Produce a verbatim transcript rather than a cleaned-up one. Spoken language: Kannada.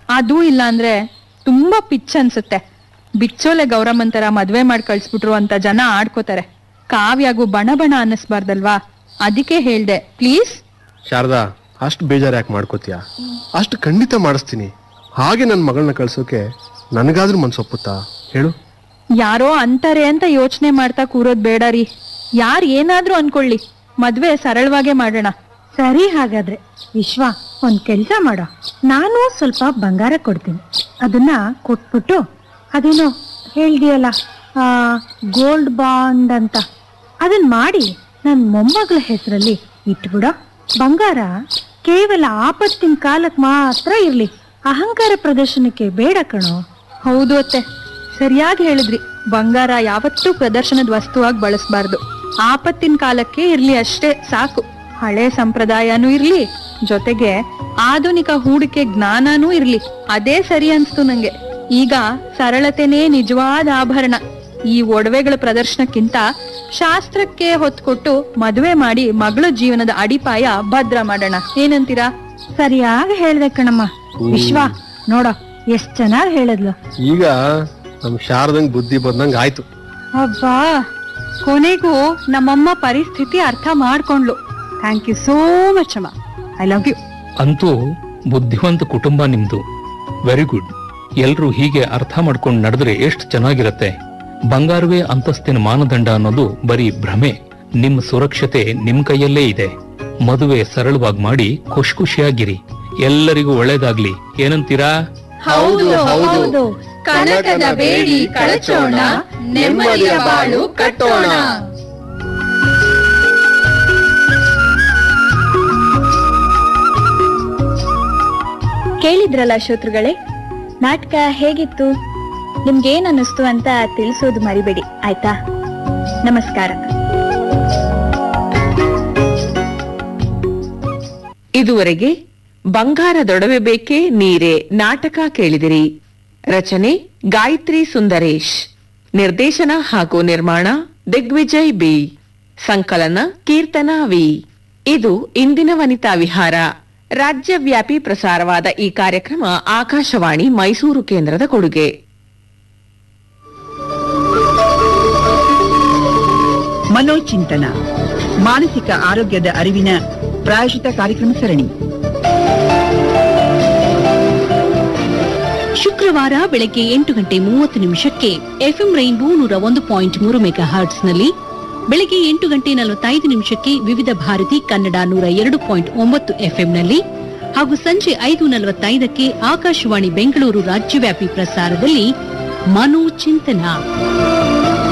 ಅದೂ ಇಲ್ಲ ಅಂದ್ರೆ ತುಂಬಾ ಪಿಚ್ ಅನ್ಸುತ್ತೆ. ಬಿಚ್ಚೋಲೆ ಗೌರಮ್ಮಂತರ ಮದ್ವೆ ಮಾಡಿ ಕಳ್ಸ್ಬಿಟ್ರು ಅಂತ ಜನ ಆಡ್ಕೋತಾರೆ. ಕಾವ್ಯಾಗೂ ಬಣ ಬಣ ಅನ್ನಿಸ್ಬಾರ್ದಲ್ವಾ, ಅದಕ್ಕೆ ಹೇಳ್ದೆ. ಪ್ಲೀಸ್ ಶಾರದಾ, ಅಷ್ಟು ಬೇಜಾರು ಯಾಕೆ ಮಾಡ್ಕೋತೀಯ? ಅಷ್ಟು ಖಂಡಿತ ಮಾಡಿಸ್ತೀನಿ. ಹಾಗೆ ನನ್ನ ಮಗಳನ್ನ ಕಳ್ಸೋಕೆ ನನಗಾದ್ರೂ ಮನ್ಸೊಪ್ಪುತ್ತಾ ಹೇಳು? ಯಾರೋ ಅಂತಾರೆ ಅಂತ ಯೋಚನೆ ಮಾಡ್ತಾ ಕೂರೋದ್ ಬೇಡ ರೀ. ಯಾರ್ ಏನಾದ್ರೂ ಅನ್ಕೊಳ್ಳಿ, ಮದ್ವೆ ಸರಳವಾಗೇ ಮಾಡೋಣ. ಸರಿ, ಹಾಗಾದ್ರೆ ವಿಶ್ವ ಒಂದ್ ಕೆಲ್ಸ ಮಾಡೋ. ನಾನು ಸ್ವಲ್ಪ ಬಂಗಾರ ಕೊಡ್ತೀನಿ, ಅದನ್ನ ಕೊಟ್ಬಿಟ್ಟು ಅದೇನೋ ಹೇಳ್ದಿಯಲ್ಲ ಆ ಗೋಲ್ಡ್ ಬಾಂಡ್ ಅಂತ, ಅದನ್ ಮಾಡಿ ನನ್ ಮೊಮ್ಮಗಳ ಹೆಸರಲ್ಲಿ ಇಟ್ಬಿಡೋ. ಬಂಗಾರ ಕೇವಲ ಆಪತ್ತಿನ ಕಾಲಕ್ಕೆ ಮಾತ್ರ ಇರ್ಲಿ, ಅಹಂಕಾರ ಪ್ರದರ್ಶನಕ್ಕೆ ಬೇಡ ಕಣೋ. ಹೌದು ಅತ್ತೆ, ಸರಿಯಾಗಿ ಹೇಳಿದ್ರಿ. ಬಂಗಾರ ಯಾವತ್ತೂ ಪ್ರದರ್ಶನದ ವಸ್ತುವಾಗಿ ಬಳಸಬಾರ್ದು. ಆಪತ್ತಿನ ಕಾಲಕ್ಕೆ ಇರ್ಲಿ ಅಷ್ಟೇ ಸಾಕು. ಹಳೆ ಸಂಪ್ರದಾಯನೂ ಇರ್ಲಿ, ಜೊತೆಗೆ ಆಧುನಿಕ ಹೂಡಿಕೆ ಜ್ಞಾನನೂ ಇರ್ಲಿ, ಅದೇ ಸರಿ ಅನ್ಸ್ತು ನಂಗೆ. ಈಗ ಸರಳತೆನೇ ನಿಜವಾದ ಆಭರಣ. ಈ ಒಡವೆಗಳ ಪ್ರದರ್ಶನಕ್ಕಿಂತ ಶಾಸ್ತ್ರಕ್ಕೆ ಹೊತ್ತು ಕೊಟ್ಟು ಮದುವೆ ಮಾಡಿ ಮಗಳ ಜೀವನದ ಅಡಿಪಾಯ ಭದ್ರ ಮಾಡೋಣ. ಏನಂತೀರಾ? ಸರಿಯಾಗಿ ಹೇಳ್ದೆ ಕಣಮ್ಮ. ವಿಶ್ವ ನೋಡ ಎಷ್ಟ್ ಚೆನ್ನಾಗಿ ಹೇಳಿದ್ಲು. ಈಗ ನಮ್ ಶಾರದಂಗ್ ಬುದ್ಧಿ ಬಂದಂಗ ಆಯ್ತು. ಅಬ್ಬಾ, ಕೊನೆಗೂ ನಮ್ಮಮ್ಮ ಪರಿಸ್ಥಿತಿ ಅರ್ಥ ಮಾಡ್ಕೊಂಡ್ಲು. ಥ್ಯಾಂಕ್ ಯು ಸೋ ಮಚ್ ಅಮ್ಮ. I love you. ಅಂತೂ ಬುದ್ಧಿವಂತ ಕುಟುಂಬ ನಿಮ್ದು. Very good. ಎಲ್ರೂ ಹೀಗೆ ಅರ್ಥ ಮಾಡ್ಕೊಂಡು ನಡೆದ್ರೆ ಎಷ್ಟು ಚೆನ್ನಾಗಿರತ್ತೆ. ಬಂಗಾರವೇ ಅಂತಸ್ತಿನ ಮಾನದಂಡ ಅನ್ನೋದು ಬರೀ ಭ್ರಮೆ. ನಿಮ್ ಸುರಕ್ಷತೆ ನಿಮ್ ಕೈಯಲ್ಲೇ ಇದೆ. ಮದುವೆ ಸರಳವಾಗಿ ಮಾಡಿ ಖುಷಿ ಖುಷಿಯಾಗಿರಿ. ಎಲ್ಲರಿಗೂ ಒಳ್ಳೇದಾಗ್ಲಿ. ಏನಂತೀರಾ? ಹೌದು ಹೌದು. ಕನಕದ ಬೇಡಿ ಕಳಚೋಣ, ನೆಮ್ಮದಿಯ ಬಾಳು ಕಟ್ಟೋಣ. ಕೇಳಿದ್ರಲ್ಲ ಶ್ರೋತೃಗಳೇ, ನಾಟಕ ಹೇಗಿತ್ತು? ನಿಮ್ಗೇನ್ ಅನ್ನಿಸ್ತು ಅಂತ ತಿಳಿಸೋದು ಮರಿಬೇಡಿ ಆಯ್ತಾ? ನಮಸ್ಕಾರ. ಇದುವರೆಗೆ ಬಂಗಾರದೊಡವೆ ಬೇಕೆ ನೀರೆ ನಾಟಕ ಕೇಳಿದಿರಿ. ರಚನೆ ಗಾಯತ್ರಿ ಸುಂದರೇಶ್. ನಿರ್ದೇಶನ ಹಾಗೂ ನಿರ್ಮಾಣ ದಿಗ್ವಿಜಯ್ ಬಿ. ಸಂಕಲನ ಕೀರ್ತನಾ ವಿ. ಇದು ಇಂದಿನ ವನಿತಾ ವಿಹಾರ. ರಾಜ್ಯವ್ಯಾಪಿ ಪ್ರಸಾರವಾದ ಈ ಕಾರ್ಯಕ್ರಮ ಆಕಾಶವಾಣಿ ಮೈಸೂರು ಕೇಂದ್ರದ ಕೊಡುಗೆ. ಮನೋಚಿಂತನ, ಮಾನಸಿಕ ಆರೋಗ್ಯದ ಅರಿವಿನ ಪ್ರಾಯೋಜಿತ ಕಾರ್ಯಕ್ರಮ ಸರಣಿ. ಶುಕ್ರವಾರ ಬೆಳಗ್ಗೆ ಎಂಟು ಗಂಟೆ ಮೂವತ್ತು ನಿಮಿಷಕ್ಕೆ ಎಫ್ಎಂ ರೈನ್ಬೋ ನೂರ ಒಂದು ಪಾಯಿಂಟ್ ಮೂರು ಮೆಗಾ ಹರ್ಟ್ಸ್ ನಲ್ಲಿ, ಬೆಳಗ್ಗೆ ಎಂಟು ಗಂಟೆ ನಲವತ್ತೈದು ನಿಮಿಷಕ್ಕೆ ವಿವಿಧ ಭಾರತಿ ಕನ್ನಡ ನೂರ ಎರಡು ಪಾಯಿಂಟ್ ಒಂಬತ್ತು ಎಫ್ಎಂನಲ್ಲಿ ಹಾಗೂ ಸಂಜೆ ಐದು ನಲವತ್ತೈದಕ್ಕೆ ಆಕಾಶವಾಣಿ ಬೆಂಗಳೂರು ರಾಜ್ಯವ್ಯಾಪಿ ಪ್ರಸಾರದಲ್ಲಿ ಮನೋಚಿಂತನ.